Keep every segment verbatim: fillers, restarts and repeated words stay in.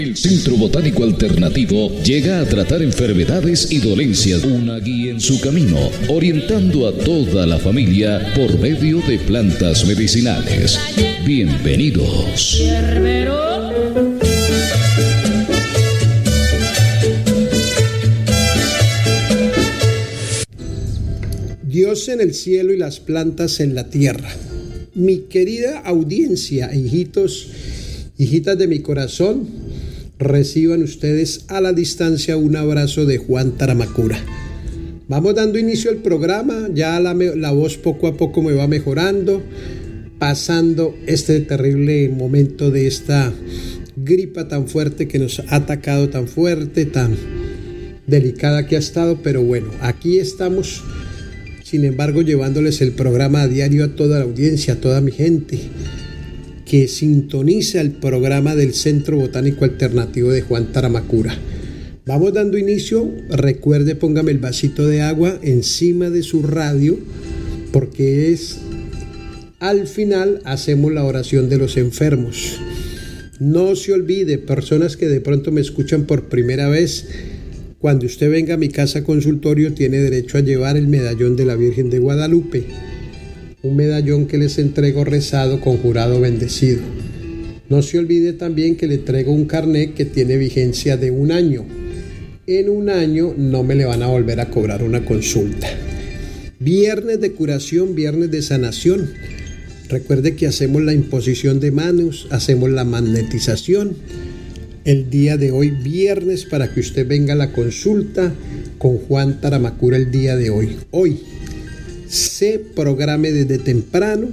El Centro Botánico Alternativo llega a tratar enfermedades y dolencias, una guía en su camino, orientando a toda la familia por medio de plantas medicinales. Bienvenidos. Dios en el cielo y las plantas en la tierra. Mi querida audiencia, hijitos, hijitas de mi corazón, reciban ustedes a la distancia un abrazo de Juan Taramacura. Vamos dando inicio al programa, ya la, la voz poco a poco me va mejorando, pasando este terrible momento de esta gripa tan fuerte que nos ha atacado, tan fuerte, tan delicada que ha estado, pero bueno, aquí estamos, sin embargo, llevándoles el programa a diario a toda la audiencia, a toda mi gente que sintoniza el programa del Centro Botánico Alternativo de Juan Taramacura. Vamos dando inicio. Recuerde, póngame el vasito de agua encima de su radio, porque es al final hacemos la oración de los enfermos. No se olvide, personas que de pronto me escuchan por primera vez, cuando usted venga a mi casa consultorio tiene derecho a llevar el medallón de la Virgen de Guadalupe, un medallón que les entrego rezado con jurado bendecido. No se olvide también que le traigo un carnet que tiene vigencia de un año. En un año no me le van a volver a cobrar una consulta. Viernes de curación, viernes de sanación. Recuerde que hacemos la imposición de manos, hacemos la magnetización. El día de hoy, viernes, para que usted venga a la consulta con Juan Taramacura el día de hoy. Hoy se programe desde temprano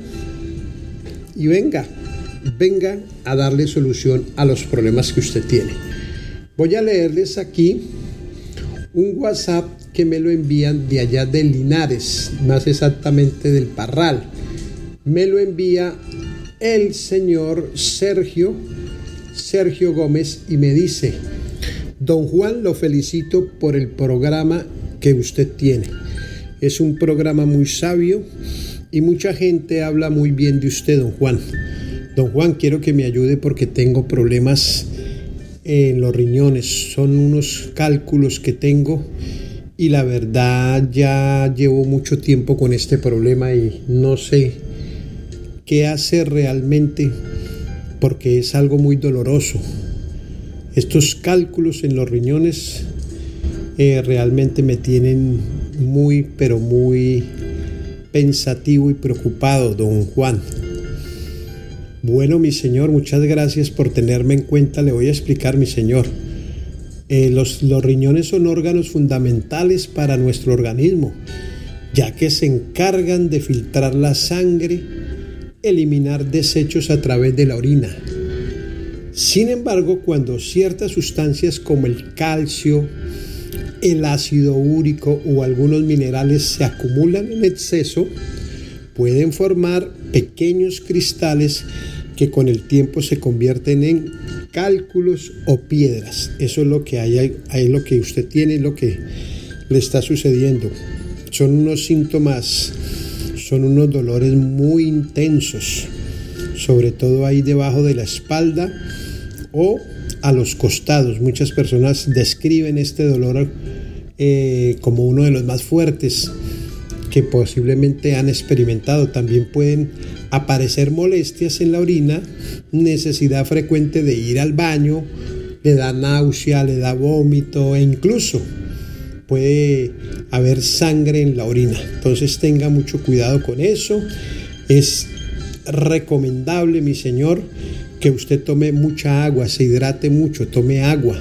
y venga, venga a darle solución a los problemas que usted tiene. Voy a leerles aquí un WhatsApp que me lo envían de allá de Linares, más exactamente del Parral. Me lo envía el señor Sergio Sergio Gómez y me dice: don Juan, lo felicito por el programa que usted tiene. Es un programa muy sabio y mucha gente habla muy bien de usted, don Juan. Don Juan, quiero que me ayude porque tengo problemas en los riñones. Son unos cálculos que tengo y la verdad ya llevo mucho tiempo con este problema y no sé qué hacer realmente, porque es algo muy doloroso. Estos cálculos en los riñones eh, realmente me tienen muy, pero muy pensativo y preocupado, don Juan. Bueno, mi señor, muchas gracias por tenerme en cuenta. Le voy a explicar, mi señor. Eh, los, los riñones son órganos fundamentales para nuestro organismo, ya que se encargan de filtrar la sangre, eliminar desechos a través de la orina. Sin embargo, cuando ciertas sustancias como el calcio, el ácido úrico o algunos minerales se acumulan en exceso, pueden formar pequeños cristales que con el tiempo se convierten en cálculos o piedras. Eso es lo que hay, hay, hay lo que usted tiene, lo que le está sucediendo. Son unos síntomas, son unos dolores muy intensos, sobre todo ahí debajo de la espalda o a los costados. Muchas personas describen este dolor eh, como uno de los más fuertes que posiblemente han experimentado. También pueden aparecer molestias en la orina, necesidad frecuente de ir al baño, le da náusea, le da vómito e incluso puede haber sangre en la orina. Entonces tenga mucho cuidado con eso. Es recomendable, mi señor, que usted tome mucha agua, se hidrate mucho, tome agua.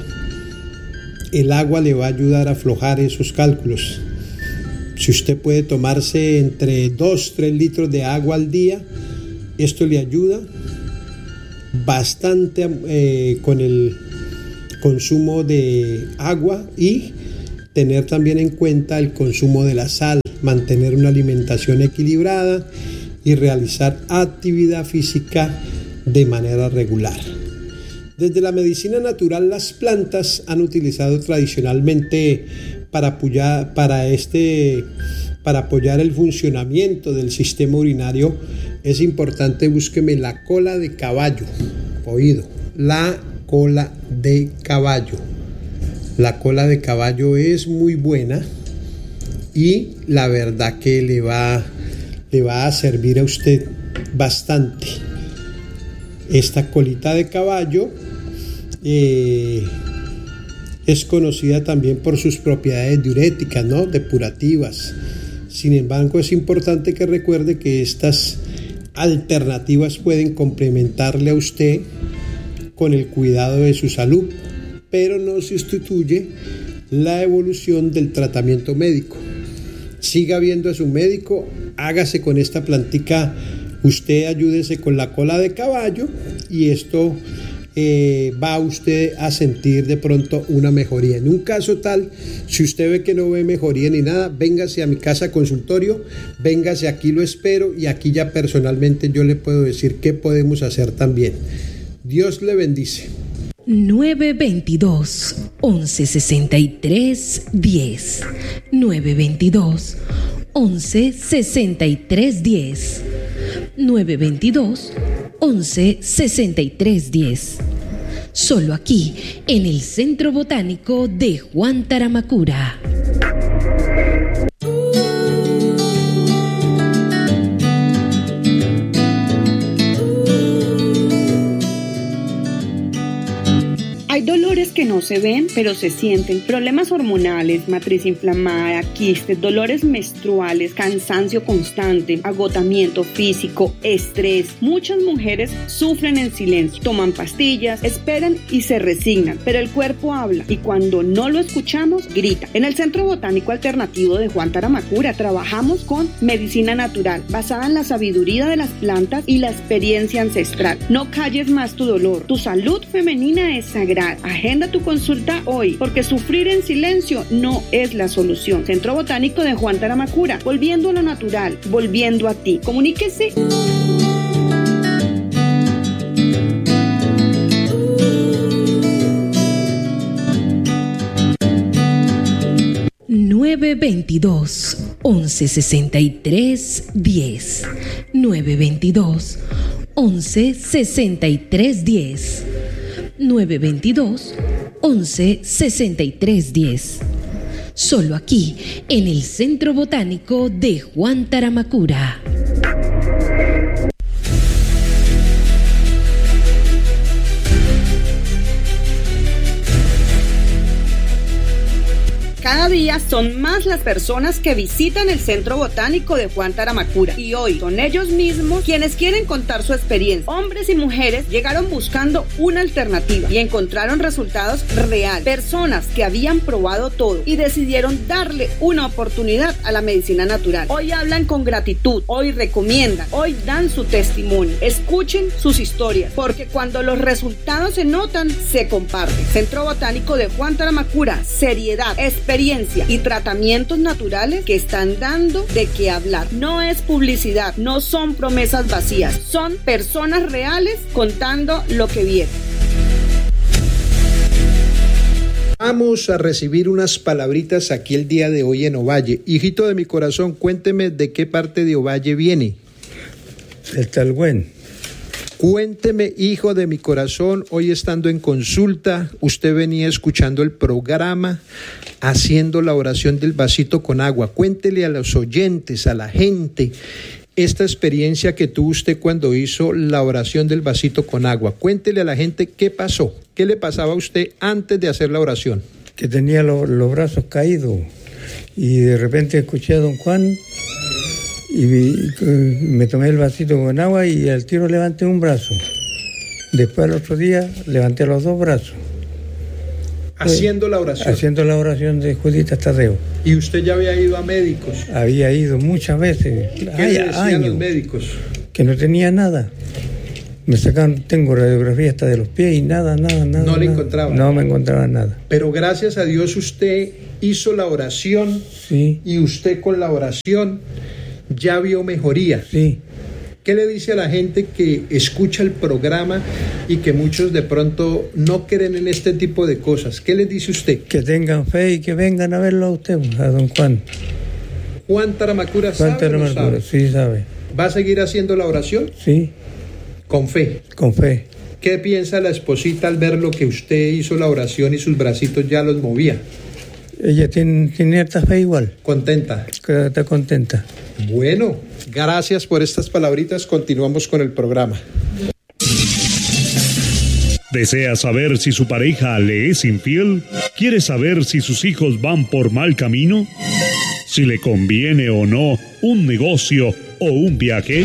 El agua le va a ayudar a aflojar esos cálculos. Si usted puede tomarse entre dos a tres litros de agua al día, esto le ayuda bastante eh, con el consumo de agua y tener también en cuenta el consumo de la sal, mantener una alimentación equilibrada y realizar actividad física de manera regular. Desde la medicina natural, las plantas han utilizado tradicionalmente para apoyar, para este, para apoyar el funcionamiento del sistema urinario. Es importante, búsqueme la cola de caballo, oído, la cola de caballo. La cola de caballo es muy buena y la verdad que le va, le va a servir a usted bastante. Esta colita de caballo eh, es conocida también por sus propiedades diuréticas, ¿no? Depurativas. Sin embargo, es importante que recuerde que estas alternativas pueden complementarle a usted con el cuidado de su salud, pero no sustituye la evolución del tratamiento médico. Siga viendo a su médico, hágase con esta plantica, usted ayúdese con la cola de caballo y esto eh, va usted a sentir de pronto una mejoría. En un caso tal, si usted ve que no ve mejoría ni nada, véngase a mi casa consultorio, véngase, aquí lo espero y aquí ya personalmente yo le puedo decir qué podemos hacer también. Dios le bendice. nueve veintidós, once sesenta y tres, diez. nueve veintidós, once sesenta y tres, diez. nueve veintidós, once sesenta y tres, diez. Solo aquí, en el Centro Botánico de Juan Taramacura. Hay dolores que no se ven, pero se sienten. Problemas hormonales, matriz inflamada, quistes, dolores menstruales, cansancio constante, agotamiento físico, estrés. Muchas mujeres sufren en silencio, toman pastillas, esperan y se resignan, pero el cuerpo habla y cuando no lo escuchamos, grita. En el Centro Botánico Alternativo de Juan Taramacura trabajamos con medicina natural, basada en la sabiduría de las plantas y la experiencia ancestral. No calles más tu dolor. Tu salud femenina es sagrada. Agenda tu consulta hoy, porque sufrir en silencio no es la solución. Centro Botánico de Juan Taramacura, volviendo a lo natural, volviendo a ti. Comuníquese. nueve veintidós, once sesenta y tres, diez. nueve veintidós, once sesenta y tres, diez. nueve veintidós, once sesenta y tres, diez. Solo aquí, en el Centro Botánico de Juan Taramacura. Cada día son más las personas que visitan el Centro Botánico de Juan Taramacura y hoy son ellos mismos quienes quieren contar su experiencia. Hombres y mujeres llegaron buscando una alternativa y encontraron resultados reales. Personas que habían probado todo y decidieron darle una oportunidad a la medicina natural. Hoy hablan con gratitud, hoy recomiendan, hoy dan su testimonio. Escuchen sus historias, porque cuando los resultados se notan, se comparten. Centro Botánico de Juan Taramacura, seriedad, experiencia y tratamientos naturales que están dando de qué hablar. No es publicidad, no son promesas vacías, son personas reales contando lo que vieron. Vamos a recibir unas palabritas aquí el día de hoy en Ovalle. Hijito de mi corazón, cuénteme de qué parte de Ovalle viene. El Talgüén. Cuénteme, hijo de mi corazón, hoy estando en consulta, usted venía escuchando el programa, haciendo la oración del vasito con agua. Cuéntele a los oyentes, a la gente, esta experiencia que tuvo usted cuando hizo la oración del vasito con agua. Cuéntele a la gente qué pasó, qué le pasaba a usted antes de hacer la oración. Que tenía lo, los brazos caídos y de repente escuché a don Juan y me tomé el vasito con agua y al tiro levanté un brazo. Después, al otro día, levanté los dos brazos. Haciendo la oración. Haciendo la oración de Juditas Tadeo. ¿Y usted ya había ido a médicos? Había ido muchas veces. ¿Qué le decían años, los médicos? Que no tenía nada. Me sacaron, tengo radiografía hasta de los pies y nada, nada, nada. ¿No le nada. encontraba? No me encontraba nada. Pero gracias a Dios usted hizo la oración. Sí. Y usted con la oración ya vio mejoría. Sí. ¿Qué le dice a la gente que escucha el programa y que muchos de pronto no creen en este tipo de cosas? ¿Qué les dice usted? Que tengan fe y que vengan a verlo a usted, a don Juan. ¿Juan Taramacura sabe Juan Taramacura, o no sabe? Sí sabe. ¿Va a seguir haciendo la oración? Sí. Con fe. Con fe. ¿Qué piensa la esposita al ver lo que usted hizo la oración y sus bracitos ya los movía? Ella tiene, tiene harta fe igual. ¿Contenta? Está contenta. Bueno, gracias por estas palabritas. Continuamos con el programa. ¿Desea saber si su pareja le es infiel? ¿Quiere saber si sus hijos van por mal camino? ¿Si le conviene o no un negocio o un viaje?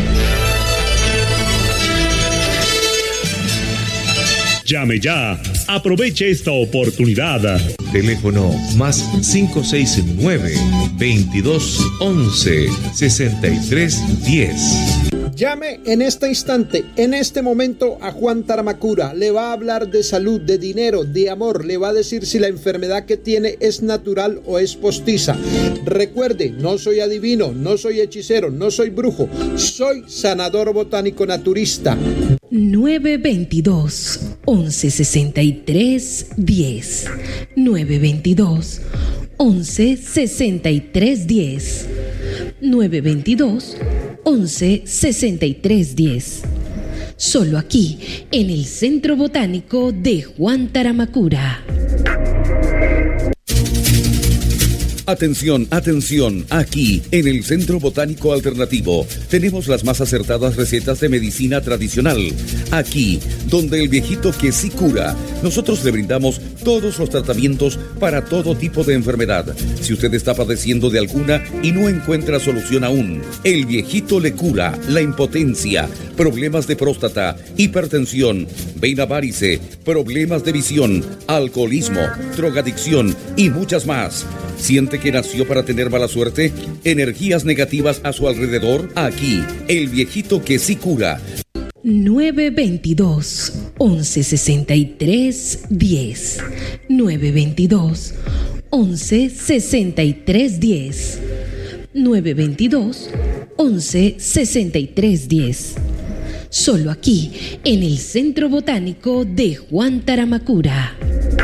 Llame ya. Aproveche esta oportunidad. Teléfono más cinco seis nueve, veintidós once, sesenta y tres diez. Llame en este instante, en este momento a Juan Taramacura. Le va a hablar de salud, de dinero, de amor. Le va a decir si la enfermedad que tiene es natural o es postiza. Recuerde, no soy adivino, no soy hechicero, no soy brujo. Soy sanador botánico naturista. nueve veintidós, once sesenta y tres diez. nueve veintidós, once sesenta y tres diez. nueve veintidós, once sesenta y tres diez. Solo aquí, en el Centro Botánico de Juan Taramacura. Atención, atención, aquí en el Centro Botánico Alternativo tenemos las más acertadas recetas de medicina tradicional. Aquí, donde el viejito que sí cura, nosotros le brindamos todos los tratamientos para todo tipo de enfermedad. Si usted está padeciendo de alguna y no encuentra solución aún, el viejito le cura la impotencia, problemas de próstata, hipertensión, vena varice, problemas de visión, alcoholismo, drogadicción y muchas más. ¿Siente que nació para tener mala suerte? ¿Energías negativas a su alrededor? Aquí, el viejito que sí cura. nueve veintidós, once sesenta y tres diez. nueve veintidós, once sesenta y tres diez. nueve veintidós, once sesenta y tres diez. Solo aquí, en el Centro Botánico de Juan Taramacura.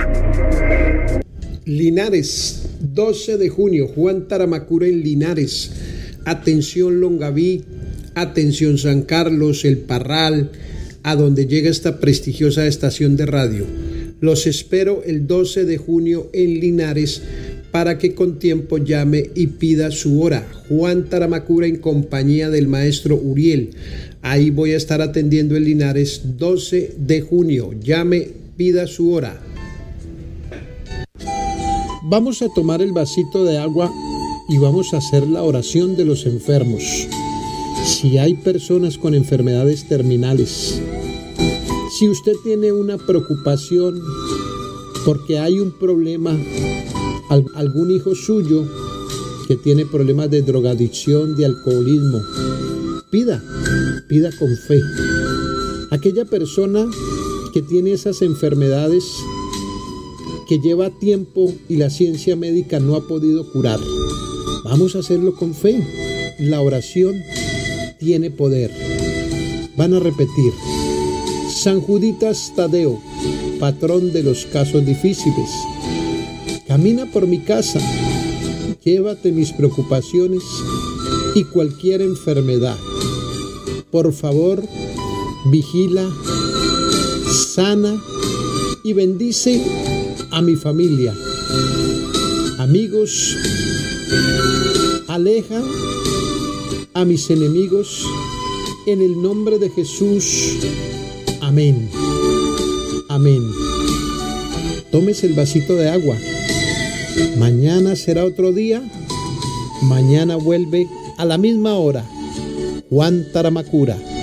Linares, doce de junio, Juan Taramacura en Linares. Atención Longaví, atención San Carlos, El Parral, a donde llega esta prestigiosa estación de radio. Los espero el doce de junio en Linares para que con tiempo llame y pida su hora. Juan Taramacura en compañía del maestro Uriel. Ahí voy a estar atendiendo en Linares, doce de junio. Llame, pida su hora. Vamos a tomar el vasito de agua y vamos a hacer la oración de los enfermos. Si hay personas con enfermedades terminales, si usted tiene una preocupación porque hay un problema, algún hijo suyo que tiene problemas de drogadicción, de alcoholismo, pida, pida con fe. Aquella persona que tiene esas enfermedades que lleva tiempo y la ciencia médica no ha podido curar, vamos a hacerlo con fe. La oración tiene poder. Van a repetir: San Juditas Tadeo, patrón de los casos difíciles, camina por mi casa, llévate mis preocupaciones y cualquier enfermedad. Por favor, vigila, sana y bendice a mi familia. Amigos, aleja a mis enemigos en el nombre de Jesús. Amén. Amén. Tómese el vasito de agua. Mañana será otro día. Mañana vuelve a la misma hora. Juan Taramacura.